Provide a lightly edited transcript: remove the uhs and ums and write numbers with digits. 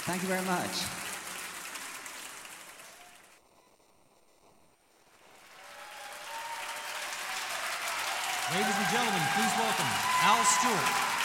Thank you very much. Ladies and gentlemen, please welcome Al Stewart.